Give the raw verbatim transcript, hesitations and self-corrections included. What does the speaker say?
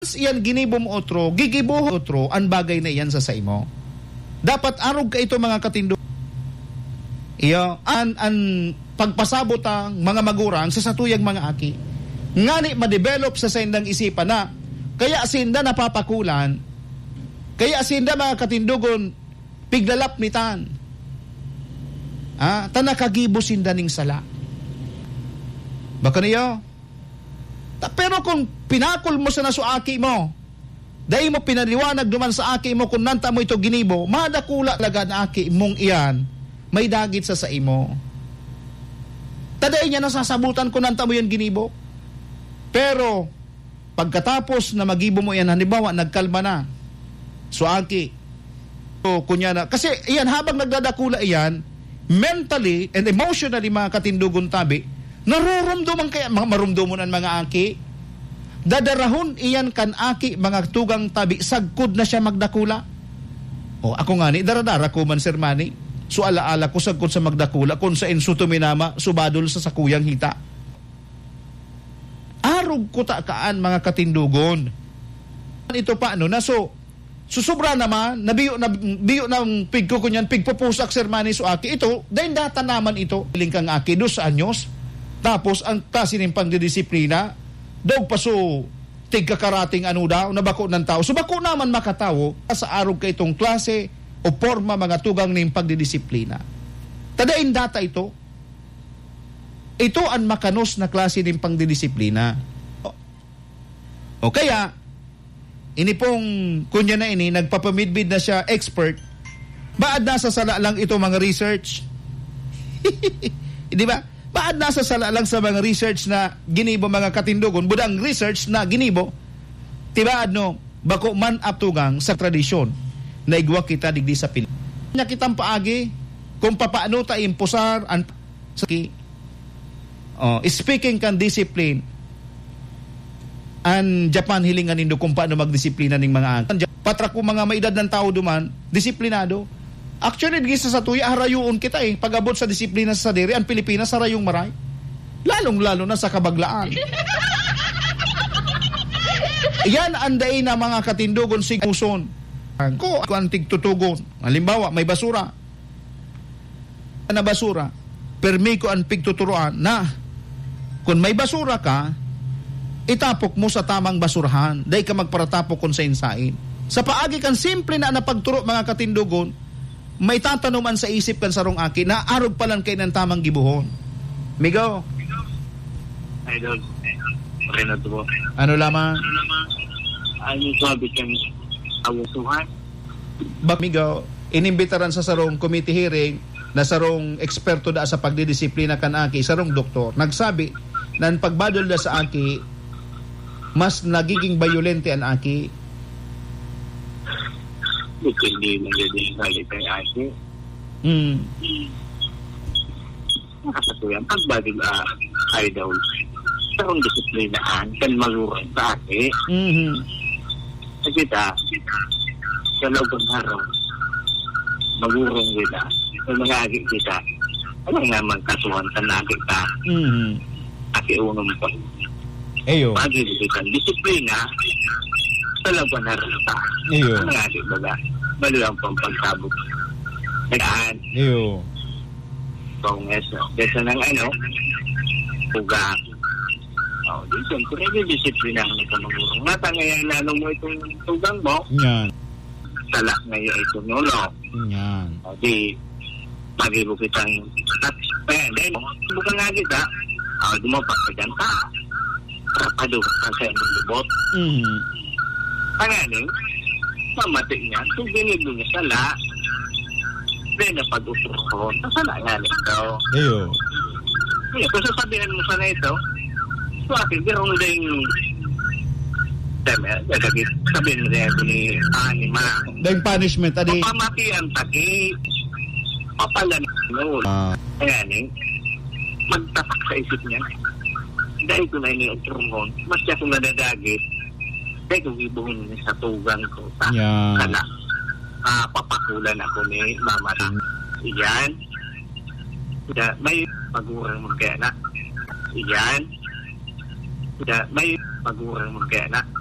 Iyan ginibom otro, gigibo otro, ang bagay na iyan sa sa imo. Dapat arog ka ito mga katindo. Iyo, an, an pagpasabot ang mga magurang sa satuyang mga aki. Ngani ma-develop sa sindang isipan na, kaya sinda napapakulan, kaya sinda mga katindugon, piglalap nitan. Ah, tanakagibo sinda ning sala. Baka niyo, pero kung pinakul mo sa nasuaki mo, dahil mo pinaliwanag duman sa aki mo, kung nanta mo ito ginibo, madakula laga na aki mong iyan, may dagit sa sa imo. Taday niya nasasabutan kung nanta mo yan ginibo. Pero, pagkatapos na magibo mo yan, halimbawa, nagkalma na, so aki, so, kunya na, kasi iyan, habang nagdadakula iyan, mentally and emotionally mga katindugon tabi, narurumduman kaya, mga marumdumunan mga aki, dadarahon iyan kan aki, mga tugang tabi, sagkod na siya magdakula. O ako nga ni, daradara ko man sir mani, so alaala ko sagkod sa magdakula, kung sa inso tuminama, subadol sa sakuyang hita. Arog ko takaan mga katindugon. Ito pa ano na, so, susubra naman, nabiyo na biyo ng pigko ko niyan, pigpupusak sir mani so aki, ito, dahil data naman ito, iling kang aki, dos anyos, tapos ang klase ng pangdidisiplina, daw paso tigkakarating ano daw, nabako ng tao. So bako naman makatawo sa arog ka itong klase o forma mga tugang ng pagdidisiplina. Tadain data ito. Ito ang makanos na klase ng pangdidisiplina. O kaya, ini pong kunya na ini, nagpapamidbid na siya expert, baad nasa sala lang ito mga research? Di ba? Baad nasa sala lang sa mga research na ginibo mga katindugon, budang research na ginibo, tibaad no, bako man aptugang sa tradisyon na igwa kita digdi sa Pilipinas. Nya kitang paagi kung papaano ta impusar ang oh, speaking kan discipline an Japan hilingan nindo kung paano magdisiplina ning mga ang patra ko mga maedad ng tao duman disiplinado. Actually, di sa tuya, harayuon kita eh. Pag-abot sa disiplina sa sadiri, ang Pilipinas, harayong maray. Lalong-lalo na sa kabaglaan. Yan ang day na mga katindugon siguson. Ko, ako ang tigtutugon. Halimbawa, may basura. Na basura, permi ko ang pigtuturuan na kung may basura ka, itapok mo sa tamang basurahan. Day ka magparatapok kung sa insain. Sa paagi kan simple na napagturo mga katindugon, may tatanuman sa isip kan sarong aki na arog palan kay ng tamang gibuhon. Migo? Idol. Okay na ito po. Ano lamang? Ano lamang? Ano sabi kang awusuhan? Bak, Migo, inimbitaran sa sarong committee hearing na sarong eksperto da sa pagdidisiplina kan aki, sarong doktor. Nagsabi na ang pagbadol da sa aki, mas nagiging violente ang aki. Hindi magiging salit kay Aki. Mm. Nakasatuyan, pagbadil uh, idol, sarong disiplinaan, kan maluran sa Aki. Mm-hmm. Sa kita, sa loob araw, magurong kita, sa mga Aki kita, alam naman kasuhan sa Aki ka, mm-hmm. Aki unong pa. Eyo. Pagil kita, disiplina, sa laban na rata. Iyo. Ang nga di baga, malulang pang pagsabot. Nagdaan. Iyo. Kung eso. Desa ng ano, puga. O, di siyempre, yung disiplina ng kamangurong. Nata ngayon, lalo mo itong tugang mo. Yan. Sala ngayon ito nulo. Yan. O, di, magibo kitang touch. Kaya, then, buka nga kita, o, dumapak ka dyan ka. Rapado ka sa inyong lubot. Mm-hmm. Pangaling, mamati niya, kung binilo niya sala, then napag-usuron, nasala nga nito. Eyo. Yeah, kung sasabihan mo sana ito, so akin, dirong din yung sabihin mo rin ito ni Anima. Dahil punishment, adi? Pamati ang taki, papalan noon. Uh, Pangaling, magtapak sa isip niya. Dahil ko na ini-usuron, mas siya kung nadadagit, kaya kung ibuhin niya sa tugang ko, ta, yeah. Kana, uh, papakulan ako ni Mama. Iyan. Da, may magurang mo kaya na. Iyan. Da, may magurang mo kaya na.